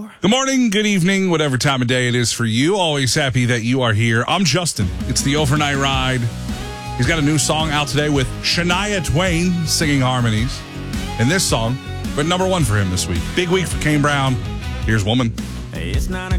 door. Good morning, good evening, whatever time of day it is for you. Always happy that you are here. I'm Justin. It's the Overnight Ride. He's got a new song out today with Shania Twain singing harmonies. And this song went number one for him this week. Big week for Kane Brown. Here's Woman. Hey, it's 9